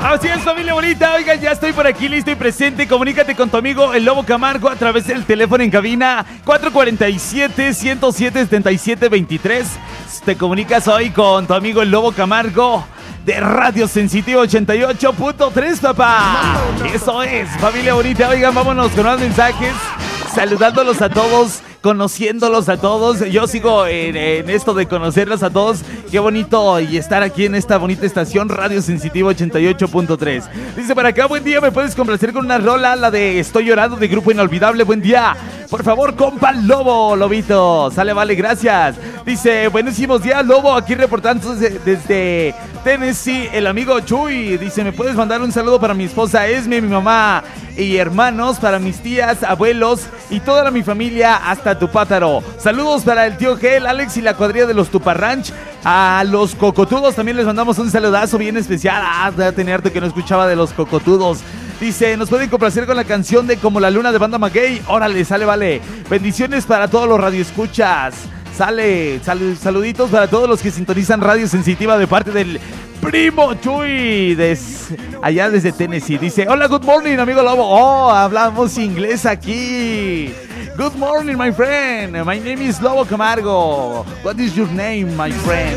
Así es, familia bonita. Oigan, ya estoy por aquí listo y presente. Comunícate con tu amigo el Lobo Camargo a través del teléfono en cabina 447-107-7723. Te comunicas hoy con tu amigo el Lobo Camargo de Radio Sensitiva 88.3, papá. Eso es, familia bonita. Oigan, vámonos con más mensajes. Saludándolos a todos, conociéndolos a todos. Yo sigo en esto de conocerlos a todos. Qué bonito y estar aquí en esta bonita estación Radio Sensitiva 88.3. Dice para acá, buen día, ¿me puedes complacer con una rola? La de Estoy Llorando de Grupo Inolvidable. Buen día, por favor, compa Lobo, Lobito. Sale, vale, gracias. Dice, buenísimos días, Lobo, aquí reportando desde Tennessee, el amigo Chuy. Dice, ¿me puedes mandar un saludo para mi esposa Esme, mi mamá y hermanos, para mis tías, abuelos y toda mi familia hasta Tupátaro? Saludos para el tío Gel, Alex y la cuadrilla de los Tuparranch. A los cocotudos también les mandamos un saludazo bien especial. Tenía harto que no escuchaba de los cocotudos. Dice, ¿nos pueden complacer con la canción de Como la Luna de Banda Maguey? Órale, sale, vale. Bendiciones para todos los radioescuchas. Saluditos para todos los que sintonizan Radio Sensitiva de parte del primo Chuy, allá desde Tennessee. Dice, hola, good morning, amigo Lobo. Oh, hablamos inglés aquí. Good morning, my friend. My name is Lobo Camargo. What is your name, my friend?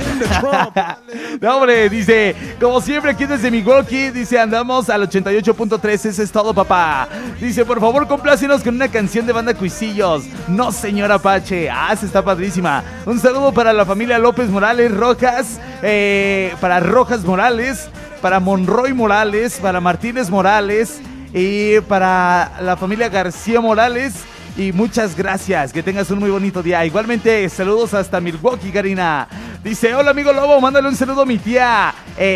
No, hombre, dice, como siempre aquí desde Milwaukee, dice, andamos al 88.3, eso es todo, papá. Dice, por favor, complácenos con una canción de Banda Cuisillos. No, señor Apache. Se está padrísima. Un saludo para la familia López Morales Rojas, para Rojas Morales, para Monroy Morales, para Martínez Morales y para la familia García Morales. Y muchas gracias, que tengas un muy bonito día. Igualmente, saludos hasta Milwaukee, Karina. Dice, hola amigo Lobo, mándale un saludo a mi tía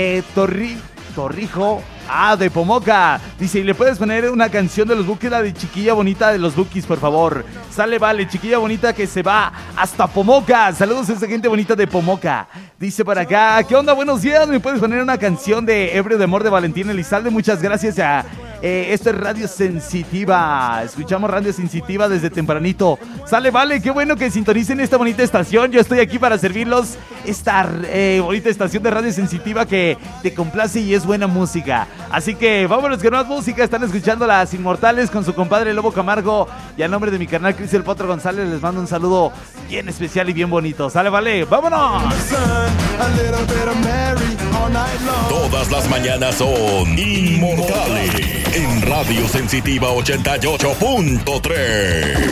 Torrijo, de Pomoca. Dice, ¿y le puedes poner una canción de los Bukis, la de Chiquilla Bonita de los Bukis, por favor? Sale, vale, Chiquilla Bonita que se va hasta Pomoca. Saludos a esa gente bonita de Pomoca. Dice para acá, ¿qué onda? Buenos días, ¿me puedes poner una canción de Ebrio de Amor de Valentín Elizalde? Muchas gracias a... esto es Radio Sensitiva. Escuchamos Radio Sensitiva desde tempranito. Sale, vale, qué bueno que sintonicen esta bonita estación. Yo estoy aquí para servirlos. Esta bonita estación de Radio Sensitiva que te complace y es buena música. Así que vámonos con más música. Están escuchando Las Inmortales con su compadre Lobo Camargo. Y a nombre de mi canal Cris el Potro González les mando un saludo bien especial y bien bonito. Sale, vale, vámonos. Todas las mañanas son Inmortales en Radio Sensitiva 88.3.